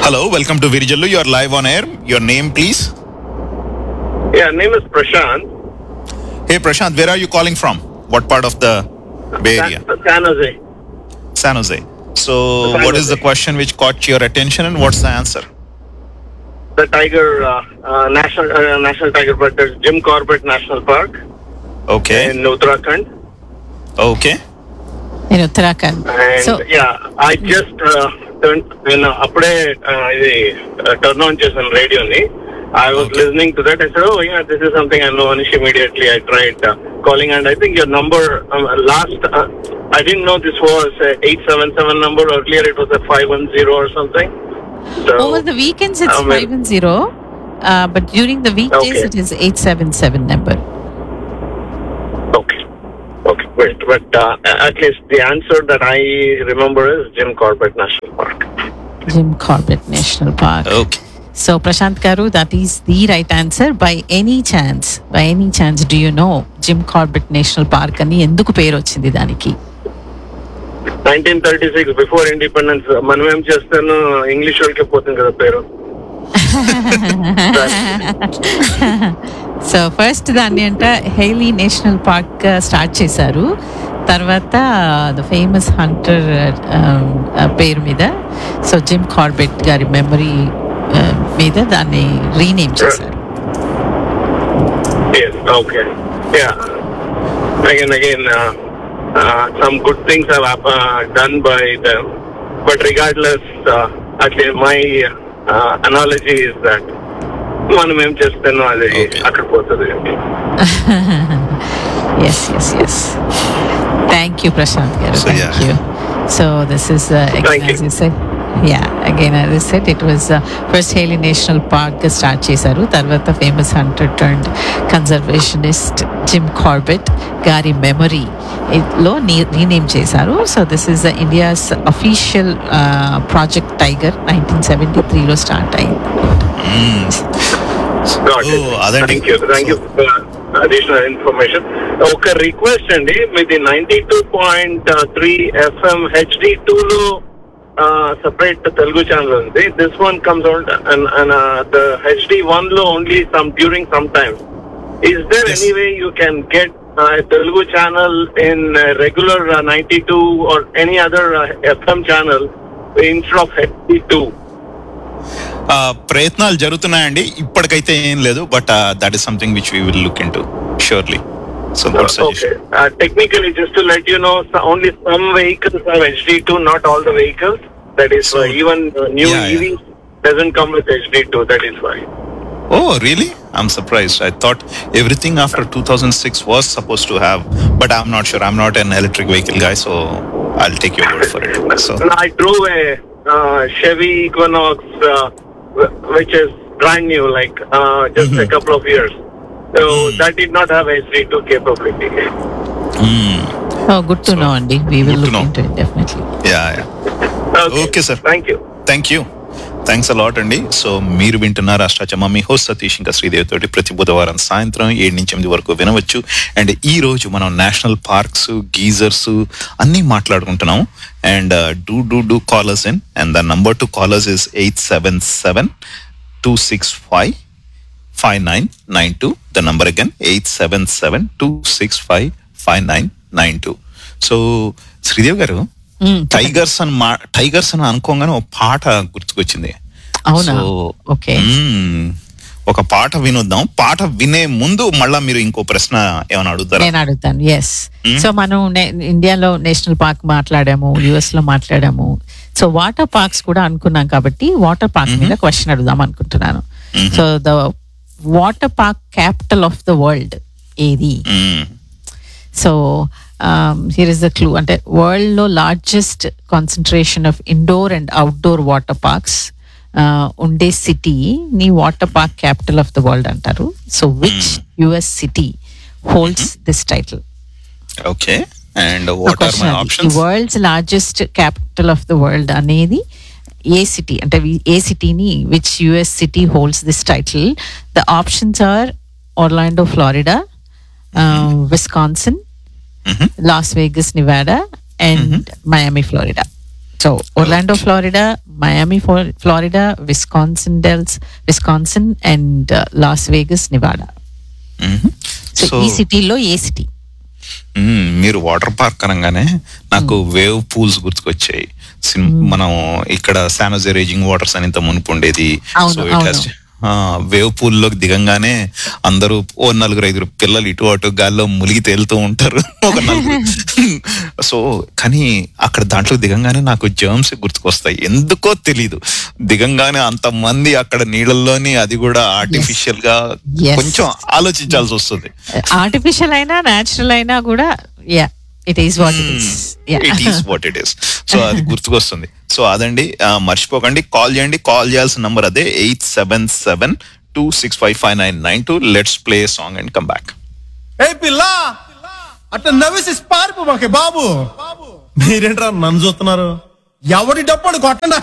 Hello, welcome to Virijallu. You're live on air. Your name, please. Yeah, name is Prashant. Hey, Prashant, where are you calling from? What part of the Bay Area? San Jose. San Jose. So, what is the question which caught your attention and what's the answer? The Tiger, National Tiger Park. There's Jim Corbett National Park Okay. in Uttarakhand. Okay. In Uttarakhand. And So, I just అప్పుడే ఇది turn on చేశాను రేడియోని. I was listening to that. I said, oh yeah, this is something I know. And immediately I tried calling, and I think your number I didn't know this was a 877 number. Earlier it was a 510 or something. So, over the weekends it's 510, but during the weekdays Okay. it is 877 number. Okay, great. But at least the answer that I remember is Jim Corbett National Park. Jim Corbett National Park. Okay. So, Prashant Garu, that is the right answer. By any chance, do you know Jim Corbett National Park అని ఎందుకు పేరు వచ్చింది దానికి? 1936 before independence. మనం ఏం చేస్తాను, English వాళ్ళకే పోతుంది కదా పేరు. సో ఫస్ట్ దాన్ని అంట హెయిలీ నేషనల్ పార్క్ స్టార్ట్ చేశారు. తర్వాత ద ఫేమస్ హంటర్ పేరు మీద, సో జిమ్ కార్బెట్ గారి మెమరీ మీద దాన్ని రీనేమ్ చేశారు. Yes, okay. Yeah. Again, some good things have done by them. But regardless, actually my analogy is that మనం ఏం చేస్తానో అది అక్కడ పోతుంది. Yes. Thank you, Prashant Garu. So, Thank you. So this is again, as you said. Yeah, again as I said, it was first Haley National Park start చేశారు. తర్వాత famous hunter turned conservationist Jim Corbett గారి memory లో rename చేశారు. So this is India's official project Tiger 1973 లో start అయింది. అదండి. Thank you for additional information. ఒక request అండి, మీది 92.3 FM HD2 లో separate Telugu channel ఉంది. This one comes out and the HD1 lo only during some time. Is there any way you can get a Telugu channel in regular 92 or any other FM channel instead of HD2? ప్రయత్నాలు జరుగుతున్నాయండి. ఇప్పటికైతే ఏం లేదు, but that is something which we will look into surely. So good suggestion. Okay. Technically, just to let you know, only some vehicles have HD2, not all the vehicles. That is why even new EV doesn't come with HD2. That is why. Oh, really? I'm surprised. I thought everything after 2006 was supposed to have, but I'm not sure. I'm not an electric vehicle guy, so I'll take your word for it. So I drove a Chevy Equinox, which is brand new, like just a couple of years. So that did not have HD2 capability. Oh, good to know, Andy. We will look into it definitely. yeah. Okay, sir. Thank you. Thanks a lot అండి. So మీరు వింటున్నారు అష్టాచమ్మ, మీ host Satish ఇంకా శ్రీదేవి తోటి ప్రతి బుధవారం సాయంత్రం 7 నుంచి 8 వరకు వినవచ్చు. అండ్ ఈ రోజు మనం నేషనల్ పార్క్స్, గీజర్స్ అన్నీ మాట్లాడుకుంటున్నాం. And do callers in, and the number to callers is 877-265-5992. The number again 877-265-5992. So Sridevi గారు, టైగర్స్ అని అనుకోగానే ఒక పాట గుర్తుకొచ్చింది. అవునా? ఓకే, ఒక పాట వినొద్దాం. పాట వినే ముందు మళ్ళా మీరు ఇంకో ప్రశ్న ఏమైనా అడుగుతారా? నేను అడుగుతాను. ఎస్. సో మనం ఇండియాలో నేషనల్ పార్క్ మాట్లాడాము, యుఎస్ లో మాట్లాడాము. సో వాటర్ పార్క్స్ కూడా అనుకున్నాం కాబట్టి వాటర్ పార్క్ మీద క్వశ్చన్ అడుగుదాం అనుకుంటున్నాను. So the water park capital of the world ఏది? So here is the clue. అంటే వరల్డ్ లో largest concentration of indoor and outdoor water parks ఉండే సిటీ ని water park capital of the world అంటారు. So which US city holds this title? Okay, and what are my options? World's largest capital of the world అనేది ఏ city, అంటే ఏ సిటీని, which US city holds this title? The options are Orlando, Florida, Wisconsin, Las Vegas, Nevada, and Miami, Florida. So Orlando Florida, Miami Florida, Wisconsin and loss Vegas, నివాడా. So so ఈ సిటీలో ఏ city? మీరు water park అనగానే నాకు wave pools గుర్తుకొచ్చాయి. మనం ఇక్కడ San Jose raising waters అని ఇంత మునుపు ఉండేది. అవును, సో ఇట్ అవును. హ్యాస్ వేవ్ పూల్ లోకి దిగంగానే అందరూ 4-5 పిల్లలు ఇటు అటు గాల్లో మునిగి తేలుతూ ఉంటారు. ఒక 4. సో కానీ అక్కడ దాంట్లో దిగంగానే నాకు జర్మ్స్ గుర్తుకొస్తాయి. ఎందుకో తెలీదు, దిగంగానే అంతమంది అక్కడ నీళ్ళల్లోని, అది కూడా ఆర్టిఫిషియల్ గా Yes. కొంచెం ఆలోచించాల్సి వస్తుంది. ఆర్టిఫిషియల్ అయినా న్యాచురల్ అయినా కూడా it is what it is. It is what it is. So అది గుర్తుకొస్తుంది. సో అదండి, మర్చిపోకండి, కాల్ చేయండి. కాల్ చేయాల్సిన నంబర్ అదే 877-265-5992. Let's play song and come back. ఏ పిల్ల, అట్లా నవ్వేసి పారిపో మాకే బాబు. మీరేంట్రా నన్ను చూస్తున్నారు? ఎవడి డప్పుడు కొట్టండి.